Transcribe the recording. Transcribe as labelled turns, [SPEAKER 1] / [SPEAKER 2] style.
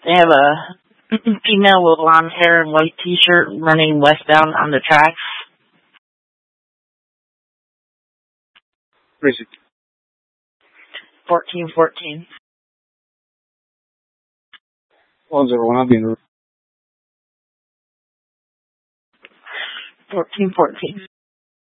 [SPEAKER 1] They have a female with blonde hair and white t-shirt running westbound on the tracks. 1414.
[SPEAKER 2] 101, I'll be in
[SPEAKER 1] 1414.